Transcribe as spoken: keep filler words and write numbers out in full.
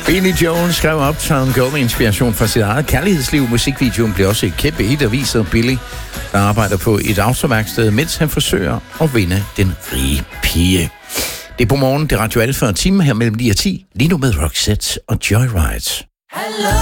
Billy Joel skrev Uptown Girl med inspiration fra sit eget kærlighedsliv. Musikvideoen blev også et kæmpe hit og viser Billy, der arbejder på et autoværksted, mens han forsøger at vinde den rige pige. Det er på morgen, det er Radio Alfa, og time her mellem ni og ti, lige nu med Roxette og Joyride. Hello.